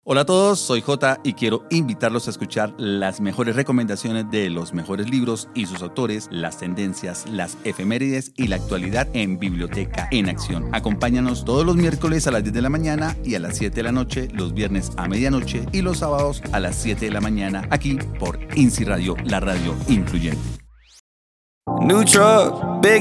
Hola a todos, soy Jota y quiero invitarlos a escuchar las mejores recomendaciones de los mejores libros y sus autores, las tendencias, las efemérides y la actualidad en Biblioteca en Acción. Acompáñanos todos los miércoles a las 10 de la mañana y a las 7 de la noche, los viernes a medianoche y los sábados a las 7 de la mañana aquí por INSI Radio, la radio incluyente. New truck, big